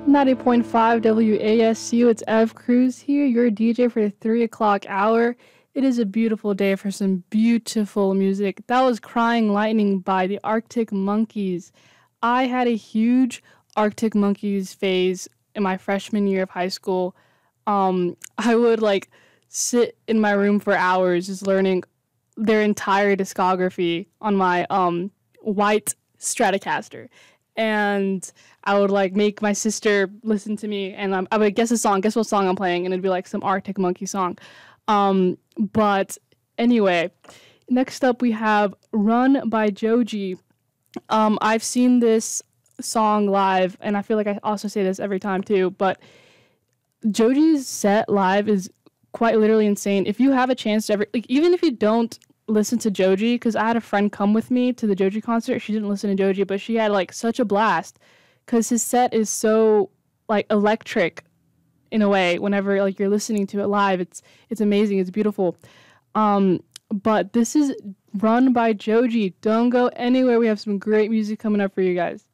90.5 WASU. It's Ev Cruz here, your DJ for the 3 o'clock hour. It is a beautiful day for some beautiful music. That was Crying Lightning by the Arctic Monkeys. I had a huge Arctic Monkeys phase in my freshman year of high school. I would sit in my room for hours just learning their entire discography on my white Stratocaster. And I would make my sister listen to me, and I would guess what song I'm playing, and it'd be some Arctic Monkey song. But anyway, next up we have Run by Joji. I've seen this song live, and I feel like I also say this every time too, but Joji's set live is quite literally insane. If you have a chance to ever, even if you don't listen to Joji, because I had a friend come with me to the Joji concert. She didn't listen to Joji, but she had such a blast because his set is so electric in a way. Whenever you're listening to it live, it's amazing. It's beautiful. But this is Run by Joji. Don't go anywhere. We have some great music coming up for you guys.